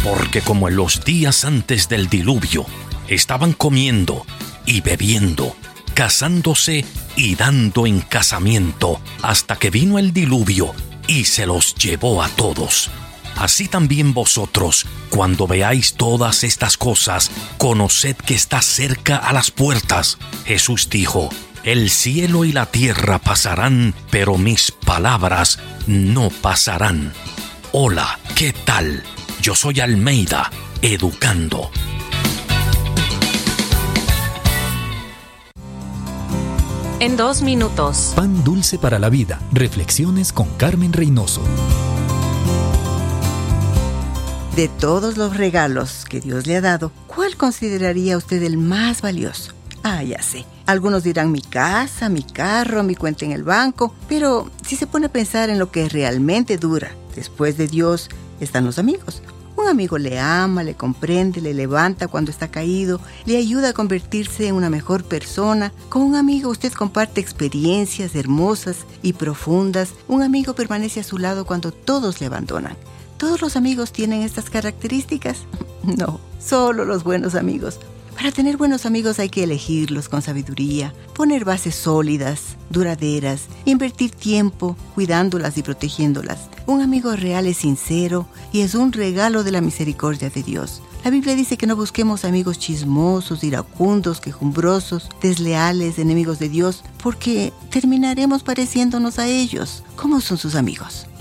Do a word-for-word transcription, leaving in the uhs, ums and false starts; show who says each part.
Speaker 1: Porque como en los días antes del diluvio, estaban comiendo y bebiendo, casándose y dando en casamiento, hasta que vino el diluvio y se los llevó a todos. Así también vosotros, cuando veáis todas estas cosas, conoced que está cerca a las puertas. Jesús dijo: el cielo y la tierra pasarán, pero mis palabras no pasarán. Hola, ¿qué tal? Yo soy Almeida, educando.
Speaker 2: En dos minutos.
Speaker 3: Pan dulce para la vida. Reflexiones con Carmen Reynoso.
Speaker 4: De todos los regalos que Dios le ha dado, ¿cuál consideraría usted el más valioso? Ah, ya sé. Algunos dirán mi casa, mi carro, mi cuenta en el banco, pero si se pone a pensar en lo que realmente dura, después de Dios están los amigos. Un amigo le ama, le comprende, le levanta cuando está caído, le ayuda a convertirse en una mejor persona. Con un amigo usted comparte experiencias hermosas y profundas. Un amigo permanece a su lado cuando todos le abandonan. ¿Todos los amigos tienen estas características? No, solo los buenos amigos. Para tener buenos amigos hay que elegirlos con sabiduría, poner bases sólidas, duraderas, invertir tiempo cuidándolas y protegiéndolas. Un amigo real es sincero y es un regalo de la misericordia de Dios. La Biblia dice que no busquemos amigos chismosos, iracundos, quejumbrosos, desleales, enemigos de Dios, porque terminaremos pareciéndonos a ellos. ¿Cómo son sus amigos?